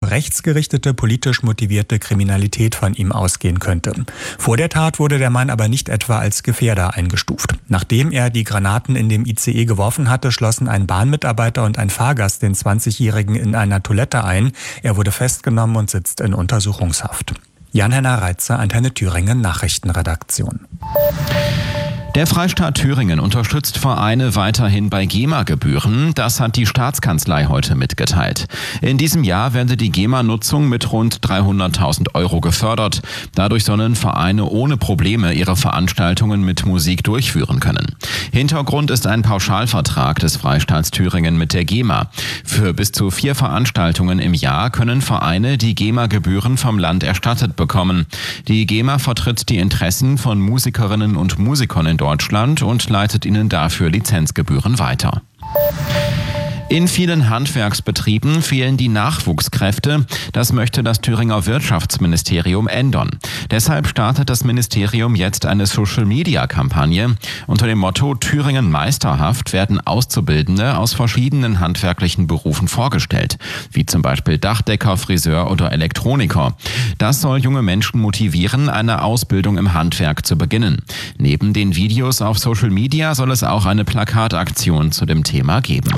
rechtsgerichtete, politisch motivierte Kriminalität von ihm ausgehen könnte. Vor der Tat wurde der Mann aber nicht etwa als Gefährder eingestuft. Nachdem er die Granaten in dem ICE geworfen hatte, schlossen ein Bahnmitarbeiter und ein Fahrgast den 20-Jährigen in einer Toilette ein. Er wurde festgenommen und sitzt in Untersuchungshaft. Jan-Henner Reitzer, Antenne Thüringen, Nachrichtenredaktion. Der Freistaat Thüringen unterstützt Vereine weiterhin bei GEMA-Gebühren. Das hat die Staatskanzlei heute mitgeteilt. In diesem Jahr werde die GEMA-Nutzung mit rund 300.000 € gefördert. Dadurch sollen Vereine ohne Probleme ihre Veranstaltungen mit Musik durchführen können. Hintergrund ist ein Pauschalvertrag des Freistaats Thüringen mit der GEMA. Für bis zu 4 Veranstaltungen im Jahr können Vereine die GEMA-Gebühren vom Land erstattet bekommen. Die GEMA vertritt die Interessen von Musikerinnen und Musikern in Deutschland und leitet ihnen dafür Lizenzgebühren weiter. In vielen Handwerksbetrieben fehlen die Nachwuchskräfte. Das möchte das Thüringer Wirtschaftsministerium ändern. Deshalb startet das Ministerium jetzt eine Social-Media-Kampagne. Unter dem Motto Thüringen meisterhaft werden Auszubildende aus verschiedenen handwerklichen Berufen vorgestellt, wie zum Beispiel Dachdecker, Friseur oder Elektroniker. Das soll junge Menschen motivieren, eine Ausbildung im Handwerk zu beginnen. Neben den Videos auf Social Media soll es auch eine Plakataktion zu dem Thema geben.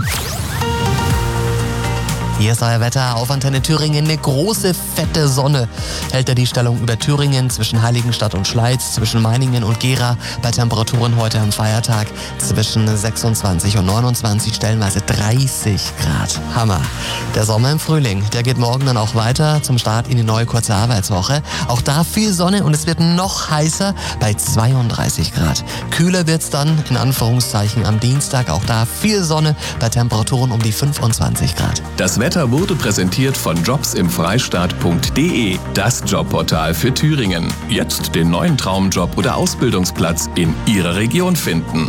Hier ist euer Wetter auf Antenne Thüringen. Eine große, fette Sonne hält die Stellung über Thüringen zwischen Heiligenstadt und Schleiz, zwischen Meiningen und Gera. Bei Temperaturen heute am Feiertag zwischen 26 und 29, stellenweise 30 Grad. Hammer. Der Sommer im Frühling, der geht morgen dann auch weiter zum Start in die neue kurze Arbeitswoche. Auch da viel Sonne und es wird noch heißer bei 32 Grad. Kühler wird's dann in Anführungszeichen am Dienstag. Auch da viel Sonne bei Temperaturen um die 25 Grad. Das Wetter wurde präsentiert von jobsimfreistaat.de, das Jobportal für Thüringen. Jetzt den neuen Traumjob oder Ausbildungsplatz in Ihrer Region finden.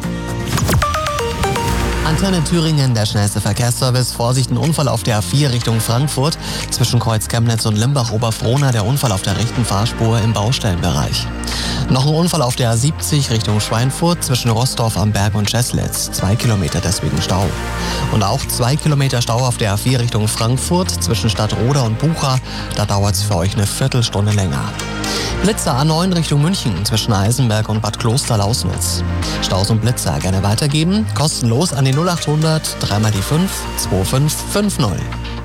Antenne Thüringen, der schnellste Verkehrsservice. Vorsicht, ein Unfall auf der A4 Richtung Frankfurt. Zwischen Kreuz Chemnitz und Limbach-Oberfrohna, der Unfall auf der rechten Fahrspur im Baustellenbereich. Noch ein Unfall auf der A70 Richtung Schweinfurt zwischen Rossdorf am Berg und Scheßlitz. 2 Kilometer deswegen Stau. Und auch 2 Kilometer Stau auf der A4 Richtung Frankfurt zwischen Stadtroda und Bucha. Da dauert es für euch eine Viertelstunde länger. Blitzer A9 Richtung München zwischen Eisenberg und Bad Kloster-Lausnitz. Staus und Blitzer gerne weitergeben. Kostenlos an die 0800 3 mal die 5 2550.